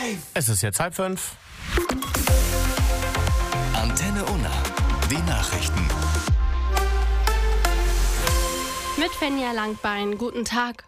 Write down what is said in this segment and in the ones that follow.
Es ist jetzt 4:30. Antenne Unna. Die Nachrichten. Mit Fenja Langbein, guten Tag.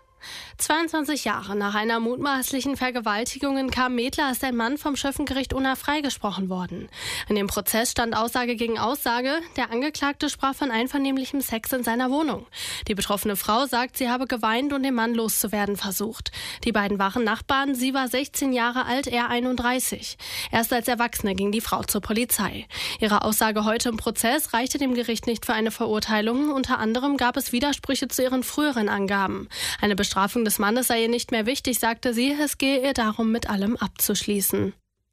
22 Jahre nach einer mutmaßlichen Vergewaltigung in Kamm-Medler ist ein Mann vom Schöffengericht Unna freigesprochen worden. In dem Prozess stand Aussage gegen Aussage. Der Angeklagte sprach von einvernehmlichem Sex in seiner Wohnung. Die betroffene Frau sagt, sie habe geweint und den Mann loszuwerden versucht. Die beiden waren Nachbarn. Sie war 16 Jahre alt, er 31. Erst als Erwachsene ging die Frau zur Polizei. Ihre Aussage heute im Prozess reichte dem Gericht nicht für eine Verurteilung. Unter anderem gab es Widersprüche zu ihren früheren Angaben. Eine Bestrafung des Mannes sei ihr nicht mehr wichtig, sagte sie. Es gehe ihr darum, mit allem abzuschließen.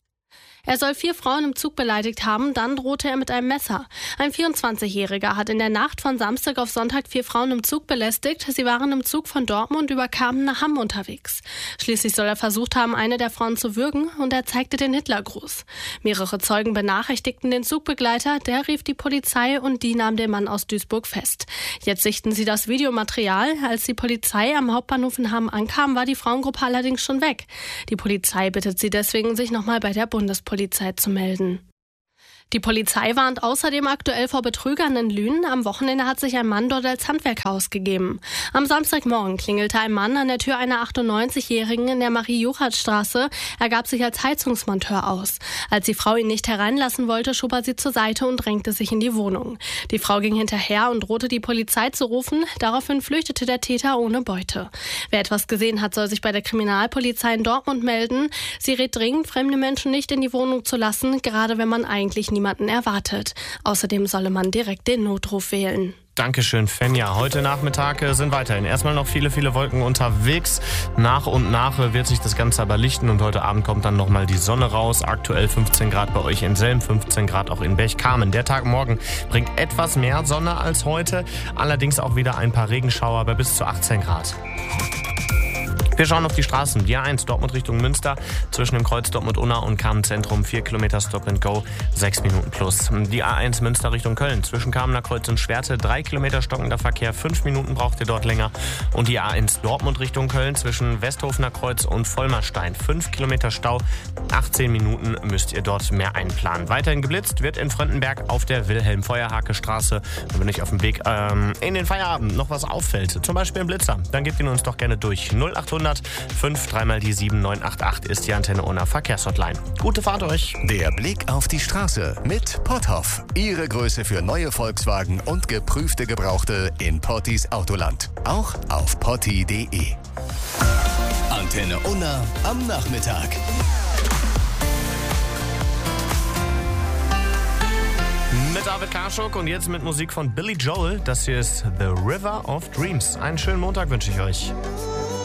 Er soll 4 Frauen im Zug beleidigt haben, dann drohte er mit einem Messer. Ein 24-Jähriger hat in der Nacht von Samstag auf Sonntag 4 Frauen im Zug belästigt. Sie waren im Zug von Dortmund über Kamen nach Hamm unterwegs. Schließlich soll er versucht haben, eine der Frauen zu würgen, und er zeigte den Hitlergruß. Mehrere Zeugen benachrichtigten den Zugbegleiter, der rief die Polizei und die nahm den Mann aus Duisburg fest. Jetzt sichten sie das Videomaterial. Als die Polizei am Hauptbahnhof in Hamm ankam, war die Frauengruppe allerdings schon weg. Die Polizei bittet sie deswegen, sich nochmal bei der Bundespolizei zu melden. Die Polizei warnt außerdem aktuell vor Betrügern in Lünen. Am Wochenende hat sich ein Mann dort als Handwerker ausgegeben. Am Samstagmorgen klingelte ein Mann an der Tür einer 98-Jährigen in der Marie-Juchat-Straße. Er gab sich als Heizungsmonteur aus. Als die Frau ihn nicht hereinlassen wollte, schob er sie zur Seite und drängte sich in die Wohnung. Die Frau ging hinterher und drohte, die Polizei zu rufen. Daraufhin flüchtete der Täter ohne Beute. Wer etwas gesehen hat, soll sich bei der Kriminalpolizei in Dortmund melden. Sie rät dringend, fremde Menschen nicht in die Wohnung zu lassen, gerade wenn man eigentlich niemanden erwartet. Außerdem solle man direkt den Notruf wählen. Dankeschön, Fenja. Heute Nachmittag sind weiterhin erstmal noch viele Wolken unterwegs. Nach und nach wird sich das Ganze aber lichten und heute Abend kommt dann nochmal die Sonne raus. Aktuell 15 Grad bei euch in Selm, 15 Grad auch in Berchtesgaden. Der Tag morgen bringt etwas mehr Sonne als heute, allerdings auch wieder ein paar Regenschauer bei bis zu 18 Grad. Wir schauen auf die Straßen. Die A1 Dortmund Richtung Münster, zwischen dem Kreuz Dortmund-Unna und Kamen-Zentrum 4 Kilometer Stop and Go, 6 Minuten plus. Die A1 Münster Richtung Köln, zwischen Kamener Kreuz und Schwerte 3 Kilometer stockender Verkehr, 5 Minuten braucht ihr dort länger. Und die A1 Dortmund Richtung Köln, zwischen Westhofener Kreuz und Vollmerstein 5 Kilometer Stau, 18 Minuten müsst ihr dort mehr einplanen. Weiterhin geblitzt wird in Fröndenberg auf der Wilhelm-Feuerhake-Straße. Und wenn euch auf dem Weg in den Feierabend noch was auffällt, zum Beispiel ein Blitzer, dann gebt ihn uns doch gerne durch. 0800 5 3 die 7988 ist die Antenne Unna Verkehrshotline. Gute Fahrt euch. Der Blick auf die Straße mit Potthoff. Ihre Größe für neue Volkswagen und geprüfte Gebrauchte in Pottis Autoland. Auch auf potti.de. Antenne Unna am Nachmittag. Mit David Karschuk und jetzt mit Musik von Billy Joel. Das hier ist The River of Dreams. Einen schönen Montag wünsche ich euch.